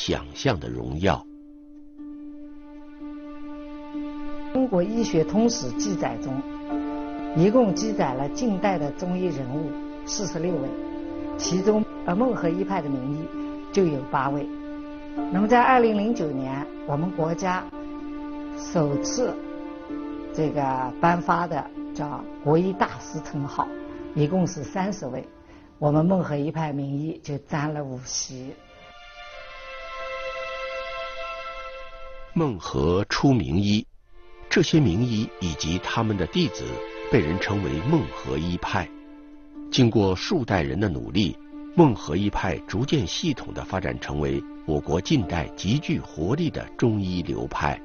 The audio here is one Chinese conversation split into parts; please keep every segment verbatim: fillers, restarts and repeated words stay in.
想象的荣耀。 中国医学通史记载中，一共记载了近代的中医人物四十六位，其中呃孟河医派的名医就有八位。那么在二零零九年，我们国家首次这个颁发的叫国医大师称号，一共是三十位，我们孟河医派名医就占了五席。 孟河出名医，这些名医以及他们的弟子被人称为孟河医派。经过数代人的努力，孟河医派逐渐系统地发展成为我国近代极具活力的中医流派。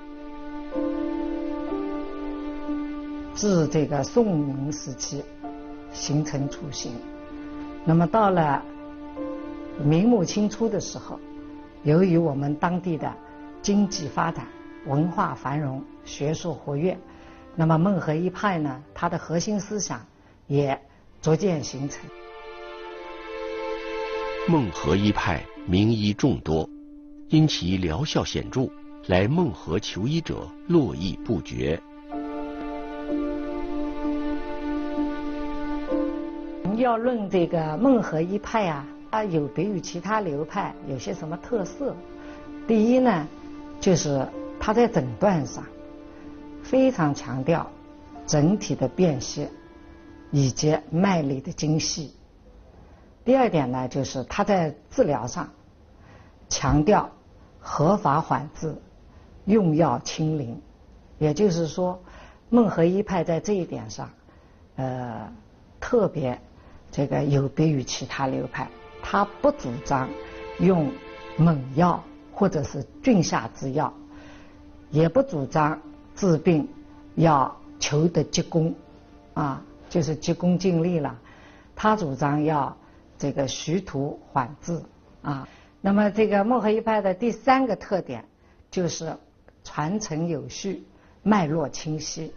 自这个宋明时期形成雏形，那么到了明末清初的时候，由于我们当地的经济发展、文化繁荣、学术活跃，那么孟河医派呢，它的核心思想也逐渐形成。 孟河医派名医众多，因其疗效显著，来孟河求医者络绎不绝。 要论这个孟河医派啊，它有别于其他流派有些什么特色？第一呢，就是它在诊断上非常强调整体的辨析以及脉理的精细。第二点呢，就是它在治疗上强调合法缓治，用药清零。也就是说，孟河医派在这一点上，呃，特别这个有别于其他流派，它不主张用猛药或者是峻下之药，也不主张治病要求得急功，啊，就是急功近利了。他主张要这个徐图缓治啊。那么这个孟河医派的第三个特点就是传承有序，脉络清晰。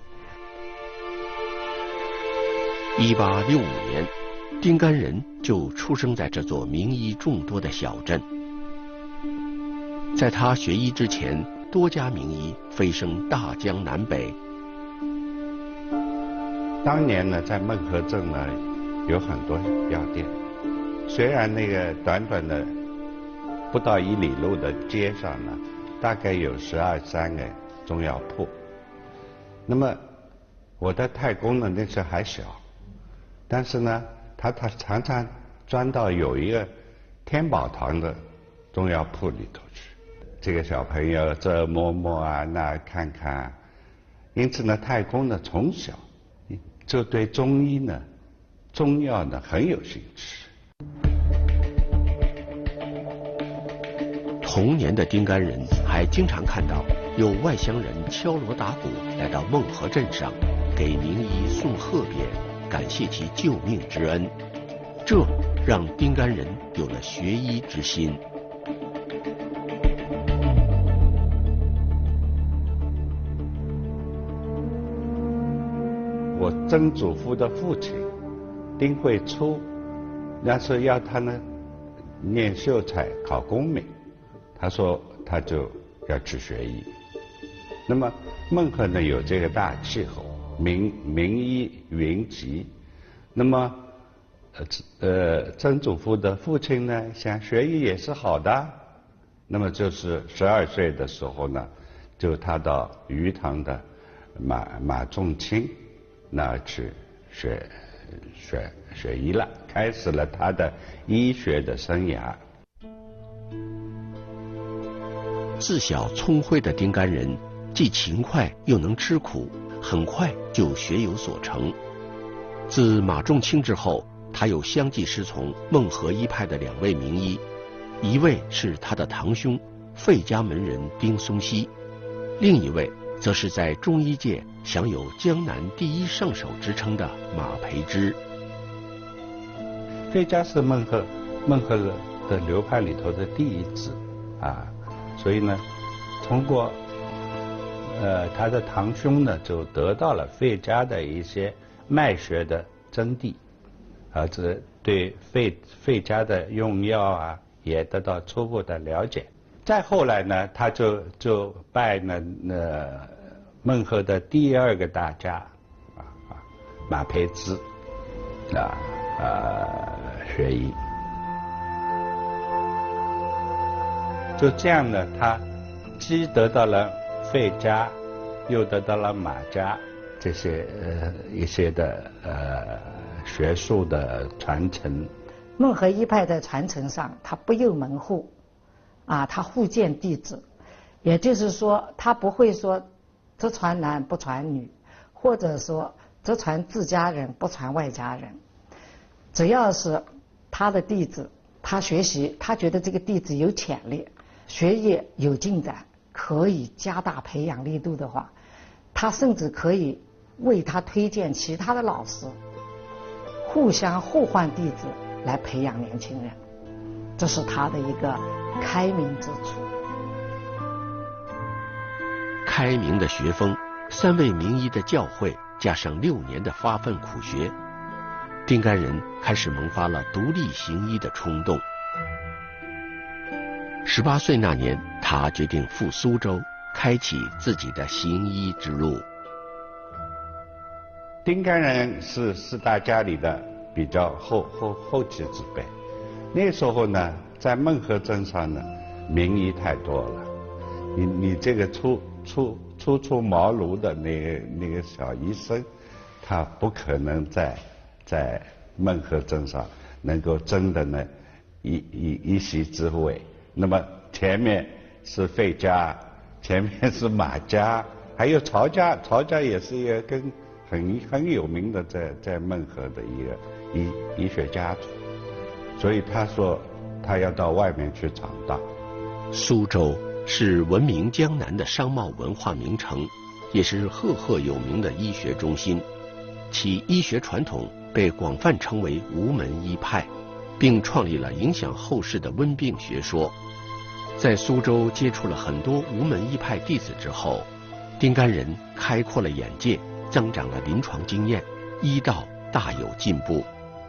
一八六五年，丁甘仁就出生在这座名医众多的小镇。在他学医之前，多家名医飞升大江南北。 当年呢，在孟河镇呢，有很多药店。虽然那个短短的不到一里路的街上呢，大概有十二三个中药铺。那么我的太公呢，那时候还小，但是呢，他他常常钻到有一个天宝堂的中药铺里头去。这个小朋友这摸摸啊，那看看啊，因此呢，太公呢从小就对中医呢、中药呢很有兴趣。 童年的丁甘仁还经常看到有外乡人敲锣打鼓来到孟河镇上，给名医送贺匾，感谢其救命之恩。这让丁甘仁有了学医之心。 我曾祖父的父亲丁惠初，那时候要他呢念秀才考功名，他说他就要去学医。那么孟河呢有这个大气候，名名医云集。那么呃呃曾祖父的父亲呢想学医也是好的，那么就是十二岁的时候呢，就他到余杭的马马仲卿那去学学学医了，开始了他的医学的生涯。 自小聪慧的丁甘仁，既勤快又能吃苦，很快就学有所成。自马仲卿之后，他又相继师从孟河医派的两位名医，一位是他的堂兄费家门人丁松溪，另一位则是在中医界享有江南第一圣手之称的马培之。 费家是孟河孟河的流派里头的第一子啊，所以呢，通过呃他的堂兄呢，就得到了费家的一些脉学的真谛，而这对费费家的用药啊、 也得到初步的了解。再后来呢，他就就拜了那孟河的第二个大家啊啊马培之啊啊学艺。就这样呢，他既得到了费家，又得到了马家这些呃一些的呃学术的传承。 孟河一派的传承上，他不宥门户，啊，他互荐弟子，也就是说，他不会说只传男不传女，或者说只传自家人不传外家人。只要是他的弟子，他学习，他觉得这个弟子有潜力，学业有进展，可以加大培养力度的话，他甚至可以为他推荐其他的老师，互相互换弟子来培养年轻人，这是他的一个开明之处。 开明的学风，三位名医的教诲，加上六年的发奋苦学，丁甘人开始萌发了独立行医的冲动。十八岁那年，他决定赴苏州，开启自己的行医之路。 丁甘人是四大家里的比较后后后期之辈，那时候呢，在孟河镇上呢，名医太多了，你你这个初初初出茅庐的那个那个小医生，他不可能在在孟河镇上能够争的呢一一一席之位。那么前面是费家，前面是马家，还有曹家，曹家也是一个跟很很有名的在在孟河的一个医医学家族，所以他说他要到外面去闯荡。 苏州是闻名江南的商贸文化名城，也是赫赫有名的医学中心，其医学传统被广泛称为吴门医派，并创立了影响后世的温病学说。在苏州接触了很多吴门医派弟子之后，丁甘人开阔了眼界，增长了临床经验，医道大有进步。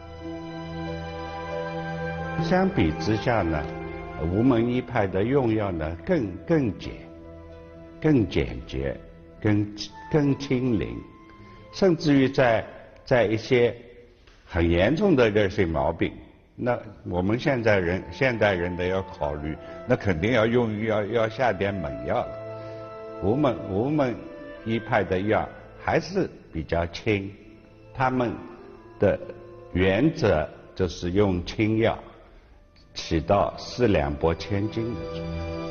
相比之下呢，吴门医派的用药呢更更简、更简洁、更更轻灵，甚至于在在一些很严重的热性毛病，那我们现在人现代人的要考虑，那肯定要用要要下点猛药了。吴门吴门医派的药还是比较轻，他们的原则就是用轻药，起到四两拨千斤的作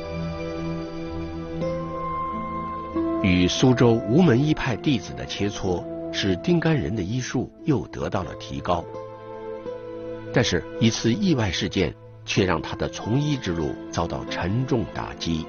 用。 与苏州吴门医派弟子的切磋，使丁甘人的医术又得到了提高。但是，一次意外事件却让他的从医之路遭到沉重打击。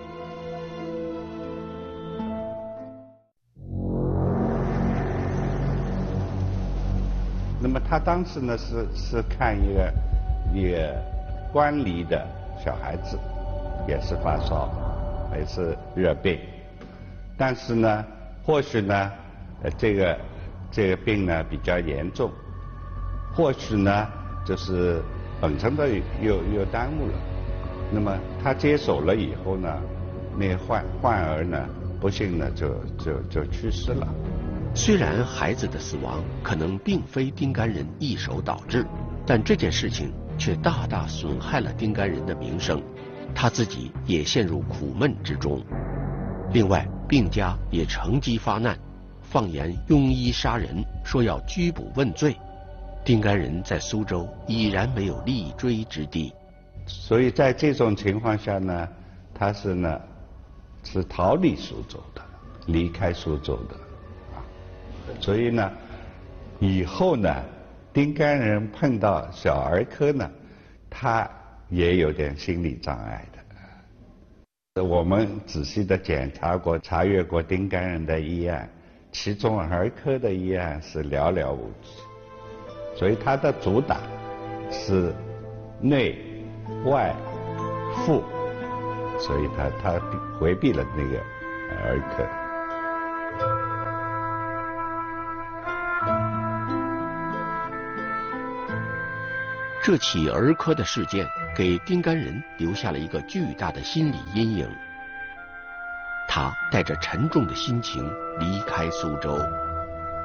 那么他当时呢是是看一个一个关离的小孩子，也是发烧，也是热病，但是呢，或许呢，呃，这个这个病呢比较严重，或许呢就是本身的又又耽误了。那么他接手了以后呢，那个患患儿呢，不幸呢就就就去世了。 虽然孩子的死亡可能并非丁甘人一手导致，但这件事情却大大损害了丁甘人的名声，他自己也陷入苦闷之中。另外，病家也乘机发难，放言庸医杀人，说要拘捕问罪。丁甘人在苏州已然没有立锥之地， 所以在这种情况下呢，他是呢是逃离苏州的，离开苏州的。所以呢，以后呢，丁甘人碰到小儿科呢，他也有点心理障碍的。我们仔细的检查过、查阅过丁甘人的医案，其中儿科的医案是寥寥无几，所以他的主打是内、外、妇，所以他他回避了那个儿科。 这起儿科的事件给丁甘人留下了一个巨大的心理阴影。他带着沉重的心情离开苏州，